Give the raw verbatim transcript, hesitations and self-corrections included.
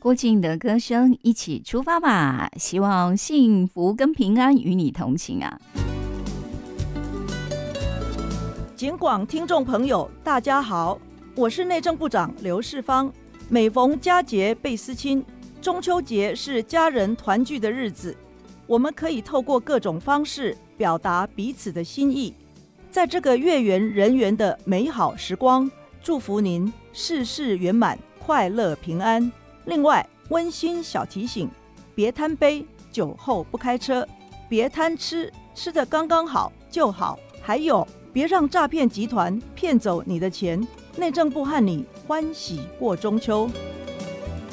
郭靖的歌声，一起出发吧！希望幸福跟平安与你同行啊！ 警广听众朋友，大家好，我是内政部长刘世芳。每逢佳节倍思亲，中秋节是家人团聚的日子，我们可以透过各种方式表达彼此的心意。在这个月圆人圆的美好时光，祝福您事事圆满，快乐平安。另外，温馨小提醒：别贪杯，酒后不开车；别贪吃，吃得刚刚好就好。还有，别让诈骗集团骗走你的钱。内政部和你欢喜过中秋。